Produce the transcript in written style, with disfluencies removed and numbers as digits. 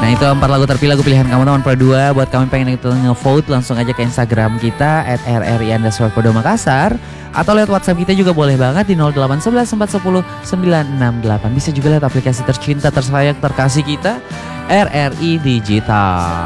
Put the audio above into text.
Nah itu 4 lagu terpilih, lagu pilihan kamu teman Pro 2. Buat kami pengen ikut nge-vote, langsung aja ke Instagram kita @rri_Pro2 Makassar. Atau lewat WhatsApp kita juga boleh banget di 0811 410 968. Bisa juga lewat aplikasi tercinta, tersayang, terkasih kita, RRI Digital.